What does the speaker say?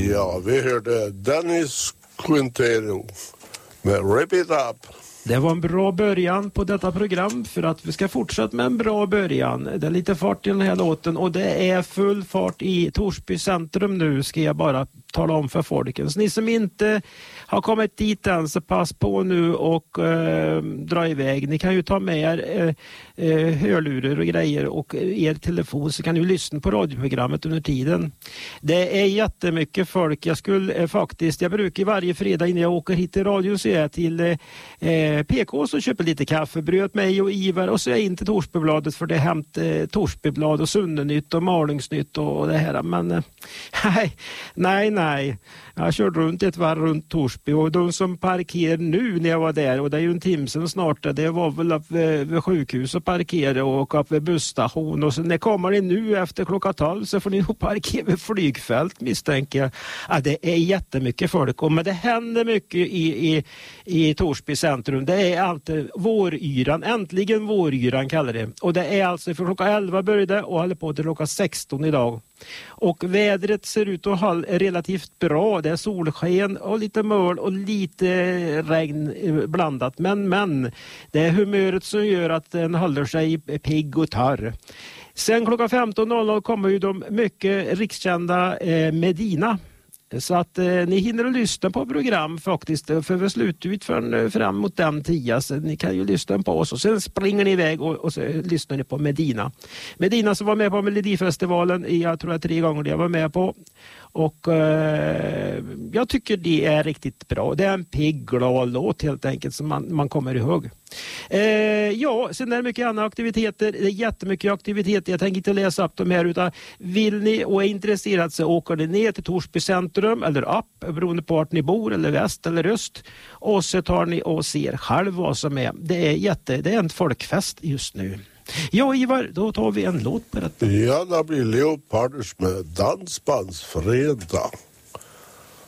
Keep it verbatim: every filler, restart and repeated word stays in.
Ja, vi hörde Dennis Quintero med Rip It Up. Det var en bra början på detta program för att vi ska fortsätta med en bra början. Det är lite fart i den här låten och det är full fart i Torsby centrum nu, ska jag bara tala om för folken. Så ni som inte har kommit dit än, så pass på nu och eh, dra iväg. Ni kan ju ta med er eh, eh, hörlurar och grejer och er telefon, så kan ni lyssna på radioprogrammet under tiden. Det är jättemycket folk. Jag skulle eh, faktiskt, jag brukar varje fredag innan jag åker hit till radion så är jag till eh, P K som köper lite kaffebröd, mig och Ivar, och så är jag in till Torsbybladet för det är hämt eh, Torsbyblad och Sunnenytt och Malungsnytt och, och det här. Men eh, nej, nej, nej. Jag körde runt ett varv runt Torsby och de som parkerar nu när jag var där, och det är ju en timme sedan snart, det var väl upp vid, vid sjukhus och parkera och upp vid busstation, och så när kommer ni nu efter klockan tolv så får ni nog parkera vid flygfält, misstänker jag. Ja, det är jättemycket folk, och men det händer mycket i, i, i Torsby centrum. Det är alltid våryran, äntligen våryran kallar det, och det är alltså från klockan elva började och håller på till klockan sexton idag. Och vädret ser ut att ha relativt bra. Det är solsken och lite möl och lite regn blandat. Men, men det är humöret som gör att den håller sig pigg och torr. Sen klockan femton kommer ju de mycket rikskända eh, Medina. Så att eh, ni hinner att lyssna på program faktiskt, för vi slutar ut för, fram mot den tio, så ni kan ju lyssna på oss och sen springer ni iväg och, och så lyssnar ni på Medina. Medina som var med på Melodifestivalen, jag tror att tre gånger det jag var med på, och eh, jag tycker det är riktigt bra. Det är en pigg, glad låt helt enkelt som man, man kommer ihåg. Eh, ja, sen är det mycket andra aktiviteter. Det är jättemycket aktiviteter. Jag tänker inte läsa upp de här, utan vill ni och är intresserade så åker ni ner till Torsby centrum eller upp, beroende på vart ni bor, eller väst eller öst, och så tar ni och ser själv vad som är. Det är jätte, det är en folkfest just nu. Ja, Ivar, då tar vi en låt på detta. Ja, det blir Leoparders med Dansbandsfredag.